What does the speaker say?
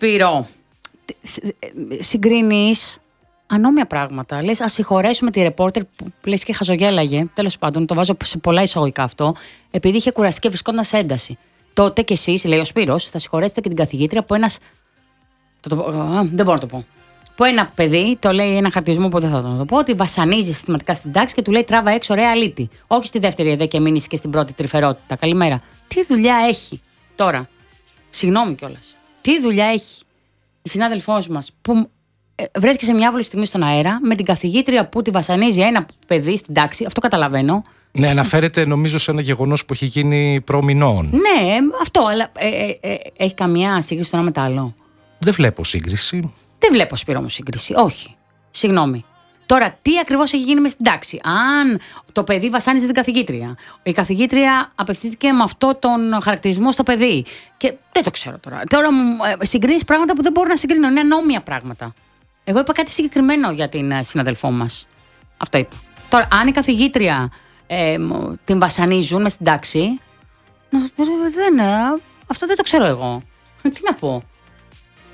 Σπύρο, συγκρίνεις ανώμια πράγματα. Λες, ας συγχωρέσουμε τη ρεπόρτερ που λες και χαζογέλαγε. Τέλος πάντων, το βάζω σε πολλά εισαγωγικά αυτό, επειδή είχε κουραστεί και βρισκόταν σε ένταση. Τότε κι εσείς, λέει ο Σπύρος, θα συγχωρέσετε και την καθηγήτρια που ένας. Δεν μπορώ να το πω. Που ένα παιδί, το λέει ένα χαρτισμό που δεν θα το πω, ότι βασανίζει συστηματικά στην τάξη και του λέει τράβα έξω, ωραία αλήτη. Όχι στη δεύτερη εδώ και μείνει και στην πρώτη τρυφερότητα. Καλημέρα. Τι δουλειά έχει τώρα. Συγγνώμη κιόλας. Τι δουλειά έχει η συνάδελφός μας που βρέθηκε σε μια άβολη στιγμή στον αέρα με την καθηγήτρια που τη βασανίζει ένα παιδί στην τάξη. Αυτό καταλαβαίνω. Ναι, αναφέρεται νομίζω σε ένα γεγονός που έχει γίνει προμηνών. Ναι, αυτό, αλλά έχει καμία σύγκριση το ένα με το άλλο? Δεν βλέπω σύγκριση. Δεν βλέπω, Σπύρο μου, σύγκριση. Όχι. Συγγνώμη. Τώρα, τι ακριβώς έχει γίνει μες στην τάξη? Αν το παιδί βασάνιζε την καθηγήτρια, η απευθύνθηκε με αυτό τον χαρακτηρισμό στο παιδί. Και δεν το ξέρω τώρα. Τώρα μου συγκρίνεις πράγματα που δεν μπορώ να συγκρίνω. Είναι ανώμια πράγματα. Εγώ είπα κάτι συγκεκριμένο για την συναδελφό μας. Αυτό είπα. Τώρα, αν η καθηγήτρια την βασανίζουν μες στην τάξη. Αυτό δεν το ξέρω εγώ. Τι να πω.